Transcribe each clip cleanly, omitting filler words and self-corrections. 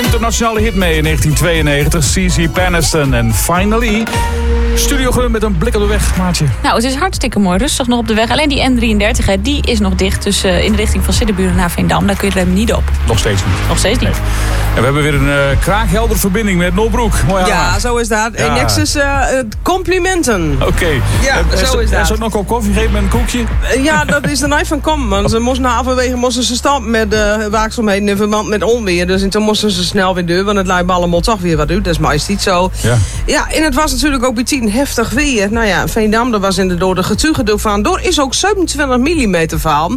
internationale hit mee in 1992. CeCe Peniston en Finally. Studio Groen met een blik op de weg, maatje. Nou, het is hartstikke mooi. Rustig nog op de weg. Alleen die N33, hè, die is nog dicht. Dus in de richting van Siddeburen naar Veendam. Daar kun je er even niet op. Nog steeds niet. Nog steeds niet. Nee. En we hebben weer een kraakheldere verbinding met Nolbroek. Mooi ja, zo is dat. Ja. Nexus complimenten. Oké. Ja, zo is dat. En zo nog een koffie geven met een koekje? Ja, dat is er niet van komen. Want ze moesten halverwege ze stoppen met waakzaamheden in verband met onweer. Dus toen moesten ze snel weer door. Want het lijkt allemaal toch weer wat uit. Dat is meest niet zo. Ja, en het was natuurlijk ook bij 10 heftig weer. Nou ja, Veendam, daar was in de door de getuigen van. Door is ook 27 mm vallen.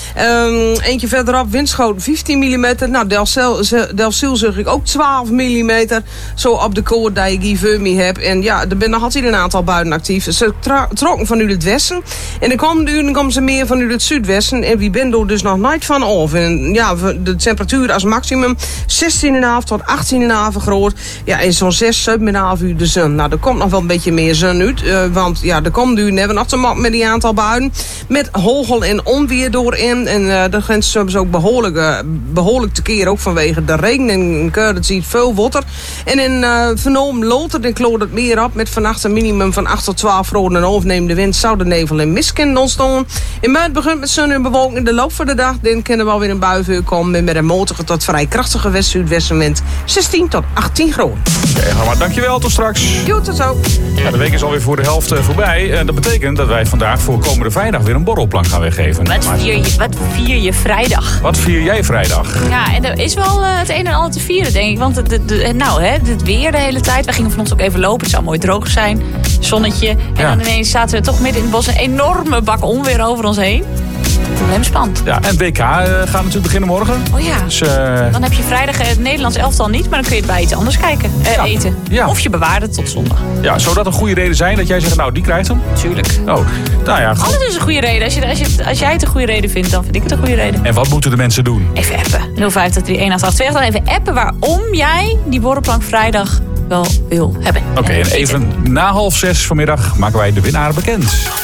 Eentje verderop, Winschoten 15 mm. Nou, Delfzijl zeg ik ook 12 mm. Zo op de koord dat ik hier voor me heb. En ja, er zijn nog altijd een aantal buiten actief. Ze trokken vanuit het westen. En de komende uren komen ze meer vanuit het zuidwesten. En wie bent er dus nog nooit van af. En ja, de temperatuur als maximum 16,5 tot 18,5 graden. Ja, en zo'n 6, 7,5 uur de zon. Nou, er komt nog wel een beetje meer zon uit. Want ja, de komende uren hebben we nog te maken met die aantal buien. Met hagel en onweer doorin. En de grens hebben ze ook behoorlijk tekeer. Ook vanwege de regen. En het ziet veel water. En in Vernoom loopt en kloot het meer op. Met vannacht een minimum van 8 tot 12 graden. En overnemende wind zou de nevel en mist kunnen ontstaan. In maart begint met zon en bewolking. In de loop van de dag dan kunnen we alweer een bui komen. Met een matige tot vrij krachtige west-zuidwestenwind. 16 tot 18 graden. Oké, maar dankjewel. Tot straks. Jo, tot zo. Ja, de week is alweer voor de helft voorbij. En dat betekent dat wij vandaag voor komende vrijdag weer een borrelplank gaan weggeven. Wat vier je vrijdag? Wat vier jij vrijdag? Ja, en er is wel het een en ander te vieren, denk ik. Want het weer de hele tijd. We gingen vanochtend ook even lopen. Het zou mooi droog zijn. Zonnetje. En dan ineens zaten we toch midden in het bos. Een enorme bak onweer over ons heen. Probleem spannend. Ja, en WK gaat natuurlijk beginnen morgen. Oh ja. Dus, dan heb je vrijdag het Nederlands elftal niet, maar dan kun je het bij iets anders kijken, eten. Ja. Of je bewaart het tot zondag. Ja, zou dat een goede reden zijn dat jij zegt, nou, die krijgt hem? Tuurlijk. Oh, nou ja. Goed. Alles is een goede reden. Als jij het een goede reden vindt, dan vind ik het een goede reden. En wat moeten de mensen doen? Even appen. 05231882. Dan even appen waarom jij die borrelplank vrijdag wel wil hebben. Oké, en even na 5:30 vanmiddag maken wij de winnaar bekend.